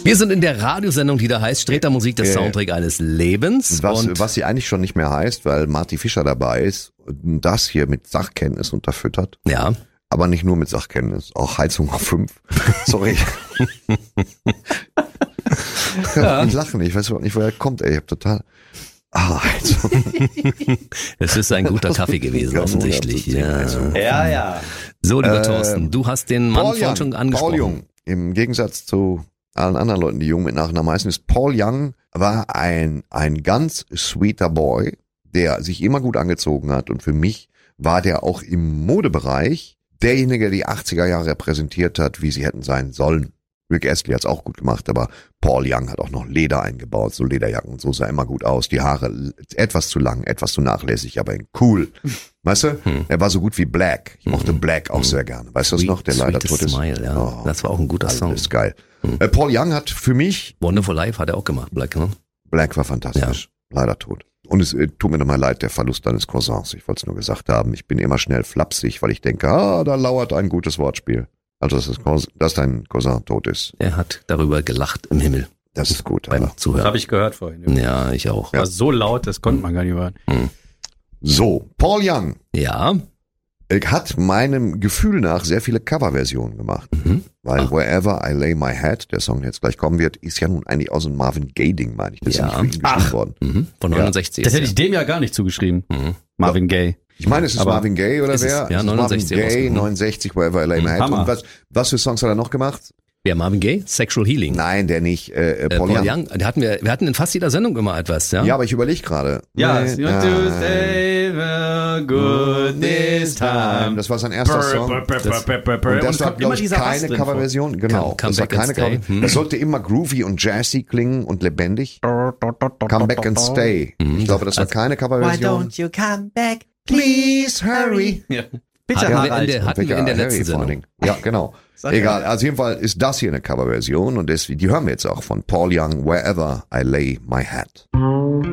Wir sind in der Radiosendung, die da heißt Streter Musik, der Soundtrack eines Lebens. Was sie eigentlich schon nicht mehr heißt, weil Marty Fischer dabei ist, das hier mit Sachkenntnis unterfüttert. Ja. Aber nicht nur mit Sachkenntnis, auch Heizung auf 5. Sorry. Ich lache nicht, ich weiß überhaupt nicht, woher er kommt, ey. Ich hab total... Heizung. Es ist ein guter Kaffee gewesen, offensichtlich. Ja. So, lieber Thorsten, du hast den Mann vorhin schon angesprochen. Paul Young, im Gegensatz zu allen anderen Leuten, die Jung mit Nachnamen heißen, ist Paul Young, war ein ganz sweeter Boy, der sich immer gut angezogen hat, und für mich war der auch im Modebereich derjenige, der die 80er Jahre repräsentiert hat, wie sie hätten sein sollen. Rick Astley hat's auch gut gemacht, aber Paul Young hat auch noch Leder eingebaut, so Lederjacken und so, sah immer gut aus. Die Haare etwas zu lang, etwas zu nachlässig, aber cool. Weißt du? Er war so gut wie Black. Ich mochte Black auch sehr gerne. Weißt du das noch? Der leider tot ist. Smile, ja. Oh, das war auch ein guter Song. Das ist geil. Paul Young hat für mich... Wonderful Life hat er auch gemacht, Black, ne? Black war fantastisch. Ja. Leider tot. Und es tut mir nochmal leid, der Verlust deines Cousins. Ich wollte es nur gesagt haben. Ich bin immer schnell flapsig, weil ich denke, da lauert ein gutes Wortspiel. Also, dass dein Cousin tot ist. Er hat darüber gelacht im Himmel. Das ist gut. Beim Zuhören. Das habe ich gehört vorhin. Ja, ich auch. War so laut, das konnte man gar nicht hören. So, Paul Young. Ja. Hat meinem Gefühl nach sehr viele Coverversionen gemacht. Weil Wherever I Lay My Head, der Song, der jetzt gleich kommen wird, ist ja nun eigentlich aus einem Marvin Gaye-Ding, meine ich. Das ist nicht für ihn geschrieben worden. Von 69. Das hätte ich dem ja gar nicht zugeschrieben. Marvin Gaye. Ich meine, es ist Marvin Gaye oder wer? Ja, 69. Marvin Gaye, 69, Wherever I Lay My Head. Und was für Songs hat er noch gemacht? Wer, Marvin Gaye? Sexual Healing. Nein, der nicht. Paul Young. Wir hatten in fast jeder Sendung immer etwas, ja? Ja, aber ich überlege gerade. Ja, good this time. Das war sein erster Song. Und das war, glaube ich, keine Coverversion. Genau, das war keine Coverversion. Das sollte immer groovy und jazzy klingen und lebendig. Come back and stay. Ich glaube, das war keine Coverversion. Why don't you come back? Please hurry. Bitte, Harald. Hatten wir in der letzten Sendung. Ja, genau. Egal, also auf jeden Fall ist das hier eine Coverversion und die hören wir jetzt auch von Paul Young, Wherever I Lay My Head.